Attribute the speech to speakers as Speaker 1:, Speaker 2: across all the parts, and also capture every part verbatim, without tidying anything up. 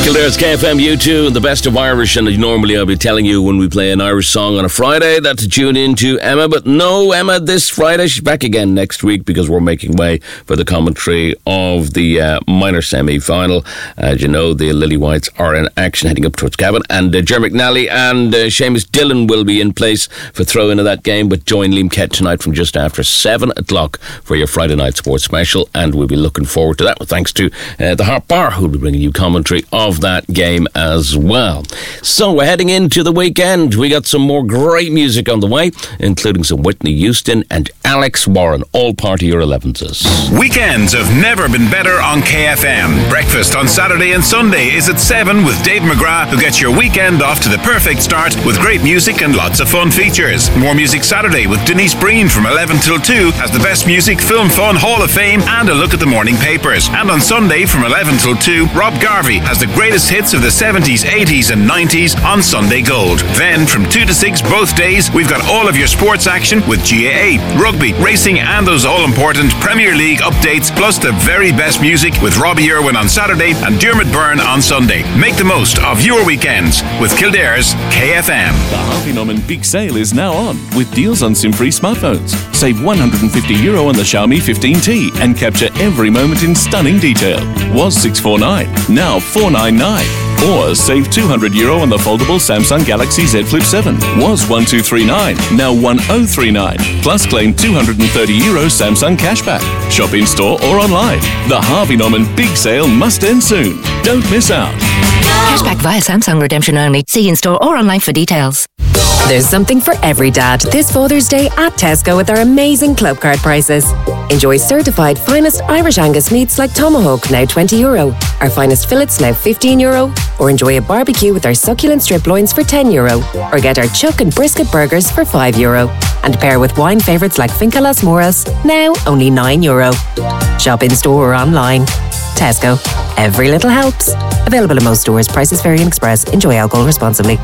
Speaker 1: Kildare's K F M U two and the best of Irish, and normally I'll be telling you when we play an Irish song on a Friday that to tune in to Emma, but no Emma this Friday. She's back again next week because we're making way for the commentary of the uh, minor semi-final. As you know, the Lily Whites are in action heading up towards Cavan, and uh, Ger McNally and uh, Seamus Dillon will be in place for throw-in of that game, but join Liam Kett tonight from just after seven o'clock for your Friday night sports special, and we'll be looking forward to that, with thanks to uh, the Harp Bar, who'll be bringing you commentary of that game as well. So we're heading into the weekend. We got some more great music on the way, including some Whitney Houston and Alex Warren, all part of your elevenses.
Speaker 2: Weekends have never been better on K F M. Breakfast on Saturday and Sunday is at seven with Dave McGrath, who gets your weekend off to the perfect start with great music and lots of fun features. More Music Saturday with Denise Breen from eleven till two has the best music, film, fun, Hall of Fame and a look at the morning papers. And on Sunday from eleven till two, Rob Garvey has the greatest hits of the seventies, eighties and nineties on Sunday Gold. Then from two to six both days, we've got all of your sports action with G A A, rugby, racing and those all-important Premier League updates, plus the very best music with Robbie Irwin on Saturday and Dermot Byrne on Sunday. Make the most of your weekends with Kildare's K F M.
Speaker 3: The Harvey Norman Big Sale is now on with deals on SIM-free smartphones. Save one hundred fifty euro on the Xiaomi fifteen T and capture every moment in stunning detail. Was six forty-nine, now four ninety-nine. Or save two hundred euro on the foldable Samsung Galaxy Z Flip seven. Was twelve thirty-nine, now ten thirty-nine. Plus claim two hundred thirty euro Samsung cashback. Shop in store or online. The Harvey Norman Big Sale must end soon. Don't miss out.
Speaker 4: Cashback via Samsung redemption only. See in store or online for details.
Speaker 5: There's something for every dad this Father's Day at Tesco with our amazing club card prices. Enjoy certified finest Irish Angus meats like Tomahawk, now twenty euro. Our finest fillets, now fifteen euro. Or enjoy a barbecue with our succulent strip loins for ten euro. Or get our chuck and brisket burgers for five euro. And pair with wine favourites like Finca Las Moras, now only nine euro. Shop in store or online. Tesco. Every little helps. Available in most stores. Prices vary and express. Enjoy alcohol responsibly.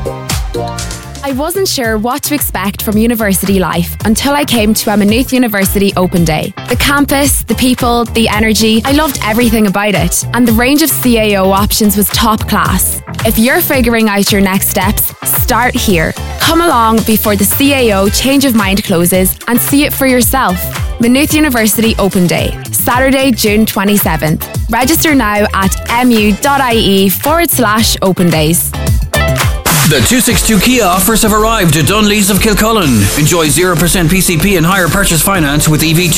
Speaker 6: I wasn't sure what to expect from university life until I came to a Maynooth University Open Day. The campus, the people, the energy, I loved everything about it, and the range of C A O options was top class. If you're figuring out your next steps, start here. Come along before the C A O change of mind closes and see it for yourself. Maynooth University Open Day, Saturday, June twenty-seventh. Register now at mu.ie forward slash open days.
Speaker 7: The two sixty-two Kia offers have arrived at Dunlees of Kilcullen. Enjoy zero percent P C P and higher purchase finance with E V